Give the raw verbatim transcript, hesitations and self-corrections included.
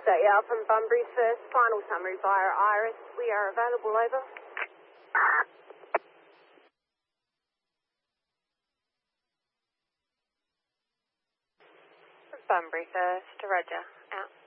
So yeah, from Bunbury First, final summary via Iris. We are available, over. Bunbury First, Roger, out.